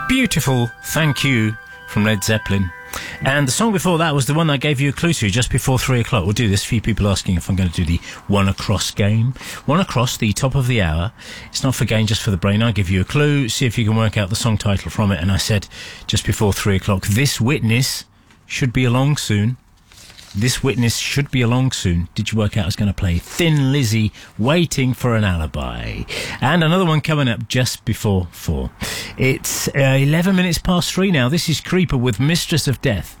Beautiful Thank You from Led Zeppelin. And the song before that was the one I gave you a clue to just before 3 o'clock. We'll do this. A few people asking if I'm going to do the One Across game. One Across, the top of the hour. It's not for gain, just for the brain. I'll give you a clue, see if you can work out the song title from it. And I said just before 3 o'clock, this witness should be along soon. This witness should be along soon. Did you work out I was going to play Thin Lizzy, Waiting for an Alibi? And another one coming up just before 4. It's 11 minutes past 3 now. This is Creeper with Mistress of Death.